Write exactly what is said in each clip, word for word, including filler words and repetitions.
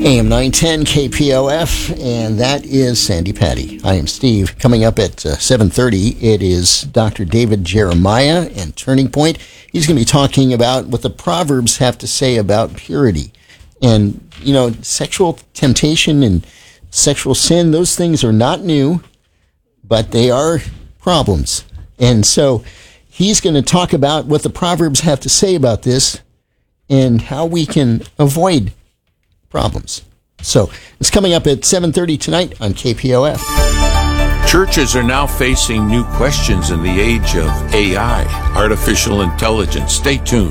A M nine ten K P O F, and that is Sandy Patty. I am Steve. Coming up at uh, seven thirty, it is Doctor David Jeremiah and Turning Point. He's going to be talking about what the Proverbs have to say about purity. And, you know, sexual temptation and sexual sin, those things are not new, but they are problems. And so he's going to talk about what the Proverbs have to say about this and how we can avoid problems. So it's coming up at seven thirty tonight on K P O F. Churches are now facing new questions in the age of A I, artificial intelligence. Stay tuned.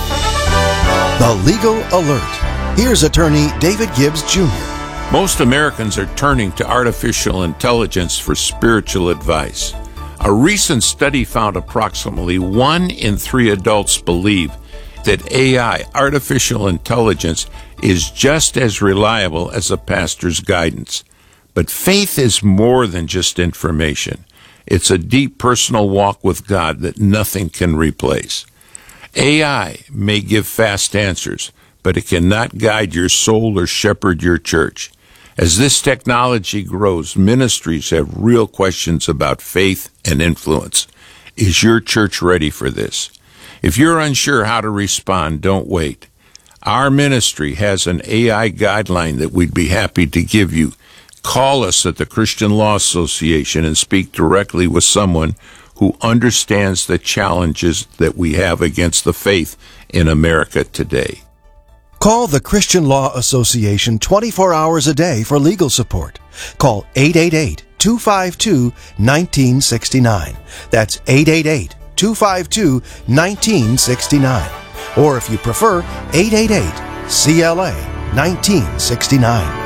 The Legal Alert. Here's attorney David Gibbs Junior Most Americans are turning to artificial intelligence for spiritual advice. A recent study found approximately one in three adults believe that A I, artificial intelligence, is just as reliable as a pastor's guidance. But faith is more than just information. It's a deep personal walk with God that nothing can replace. A I may give fast answers, but it cannot guide your soul or shepherd your church. As this technology grows, ministries have real questions about faith and influence. Is your church ready for this? If you're unsure how to respond, don't wait. Our ministry has an A I guideline that we'd be happy to give you. Call us at the Christian Law Association and speak directly with someone who understands the challenges that we have against the faith in America today. Call the Christian Law Association twenty-four hours a day for legal support. Call eight eight eight, two five two, one nine six nine. That's eight eight eight, two five two, one nine six nine. Or if you prefer, eight eight eight, C L A, one nine six nine.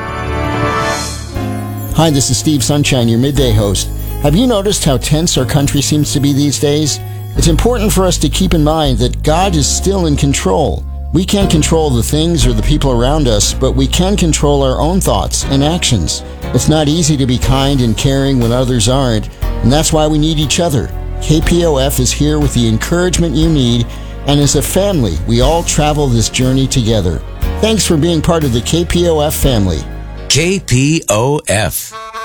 Hi, this is Steve Sunshine, your midday host. Have you noticed how tense our country seems to be these days? It's important for us to keep in mind that God is still in control. We can't control the things or the people around us, but we can control our own thoughts and actions. It's not easy to be kind and caring when others aren't, and that's why we need each other. K P O F is here with the encouragement you need, and as a family, we all travel this journey together. Thanks for being part of the K P O F family. K P O F.